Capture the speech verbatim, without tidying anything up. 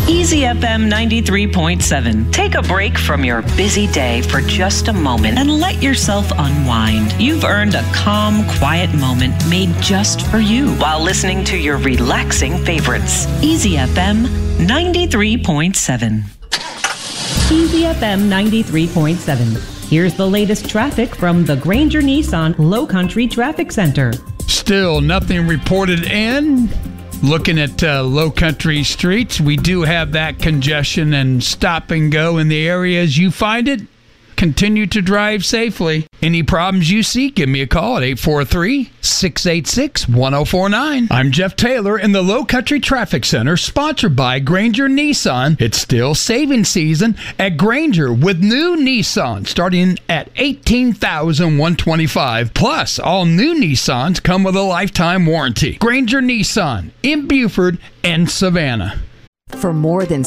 Easy F M ninety-three point seven. Take a break from your busy day for just a moment and let yourself unwind. You've earned a calm, quiet moment made just for you while listening to your relaxing favorites. Easy F M ninety-three point seven. Easy F M ninety-three point seven. Here's the latest traffic from the Granger Nissan Low Country Traffic Center. Still nothing reported in. Looking at uh, Low Country streets, we do have that congestion and stop and go in the areas you find it. Continue to drive safely. Any problems you see, give me a call at eight four three, six eight six, one oh four nine. I'm Jeff Taylor in the Low Country Traffic Center, sponsored by Granger Nissan. It's still saving season at Granger with new Nissan starting at eighteen thousand one hundred twenty-five dollars. Plus, all new Nissans come with a lifetime warranty. Granger Nissan in Buford and Savannah. For more than